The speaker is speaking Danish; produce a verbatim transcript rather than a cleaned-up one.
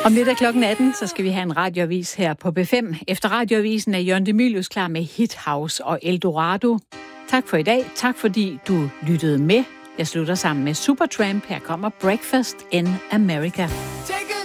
Om lidt er klokken atten, så skal vi have en radioavis her på B fem. Efter radioavisen er Jørgen De Mylius klar med Hit House og Eldorado. Tak for i dag. Tak fordi du lyttede med. Jeg slutter sammen med Supertramp. Her kommer Breakfast in America.